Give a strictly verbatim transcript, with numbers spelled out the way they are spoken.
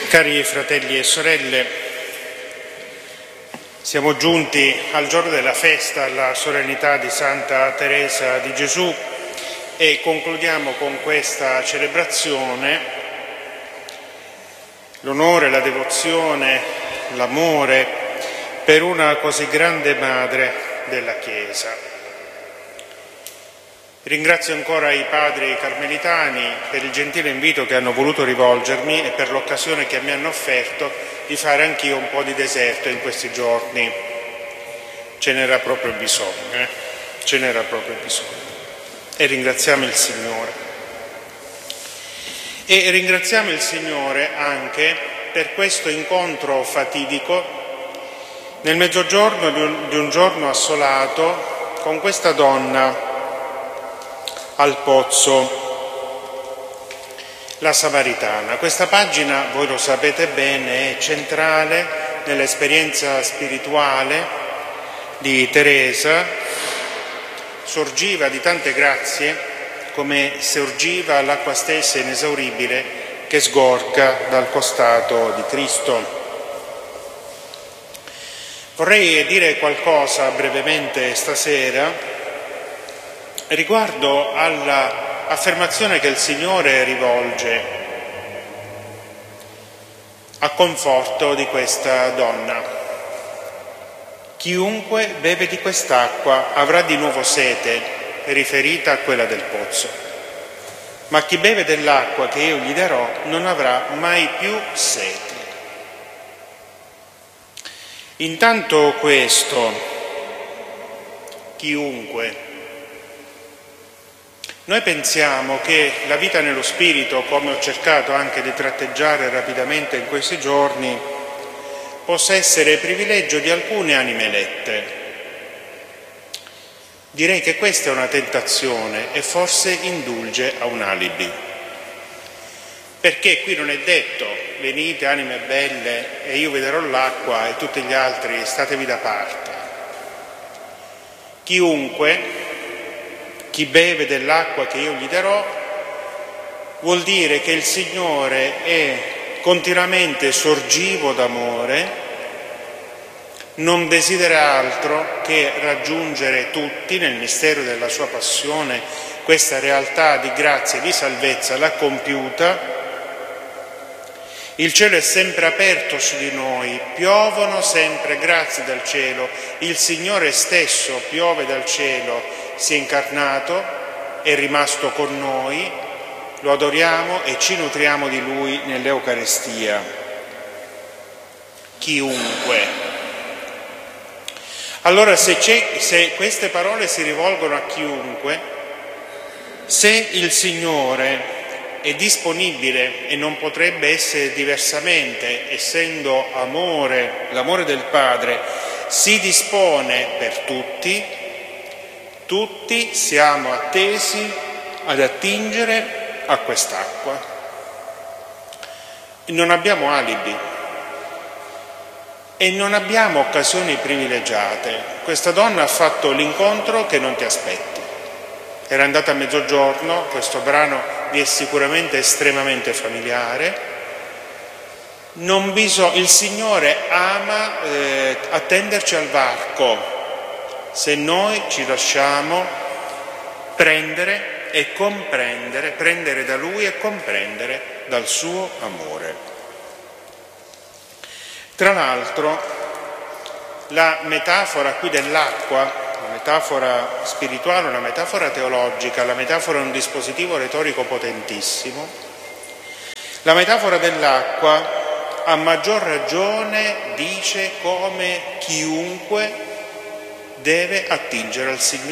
Cari fratelli e sorelle, siamo giunti al giorno della festa, alla solennità di Santa Teresa di Gesù e concludiamo con questa celebrazione l'onore, la devozione, l'amore per una così grande madre della Chiesa. Ringrazio ancora i padri carmelitani per il gentile invito che hanno voluto rivolgermi e per l'occasione che mi hanno offerto di fare anch'io un po' di deserto in questi giorni. Ce n'era proprio bisogno, eh? Ce n'era proprio bisogno. E ringraziamo il Signore. E ringraziamo il Signore anche per questo incontro fatidico nel mezzogiorno di un, di un giorno assolato con questa donna al pozzo, la Samaritana. Questa pagina, voi lo sapete bene, è centrale nell'esperienza spirituale di Teresa, sorgiva di tante grazie, come sorgiva l'acqua stessa inesauribile che sgorga dal costato di Cristo. Vorrei dire qualcosa brevemente stasera riguardo all'affermazione che il Signore rivolge a conforto di questa donna. Chiunque beve di quest'acqua avrà di nuovo sete, riferita a quella del pozzo. Ma chi beve dell'acqua che io gli darò non avrà mai più sete. Intanto questo, chiunque. Noi pensiamo che la vita nello Spirito, come ho cercato anche di tratteggiare rapidamente in questi giorni, possa essere privilegio di alcune anime elette. Direi che questa è una tentazione e forse indulge a un alibi. Perché qui non è detto, venite anime belle e io vi darò l'acqua e tutti gli altri statevi da parte. Chiunque, chi beve dell'acqua che io gli darò, vuol dire che il Signore è continuamente sorgivo d'amore, non desidera altro che raggiungere tutti nel mistero della sua passione, questa realtà di grazia e di salvezza l'ha compiuta. Il cielo è sempre aperto su di noi, piovono sempre grazie dal cielo, il Signore stesso piove dal cielo, si è incarnato, è rimasto con noi, lo adoriamo e ci nutriamo di Lui nell'Eucaristia. Chiunque. Allora se, c'è, se queste parole si rivolgono a chiunque, se il Signore è disponibile e non potrebbe essere diversamente, essendo amore, l'amore del Padre, si dispone per tutti, tutti siamo attesi ad attingere a quest'acqua. Non abbiamo alibi e non abbiamo occasioni privilegiate. Questa donna ha fatto l'incontro che non ti aspetti. Era andata a mezzogiorno, questo brano vi è sicuramente estremamente familiare. Non bisog- il Signore ama eh, attenderci al varco se noi ci lasciamo prendere e comprendere, prendere da Lui e comprendere dal suo amore. Tra l'altro, la metafora qui dell'acqua, la metafora spirituale, una metafora teologica, la metafora è un dispositivo retorico potentissimo. La metafora dell'acqua a maggior ragione dice come chiunque deve attingere al Signore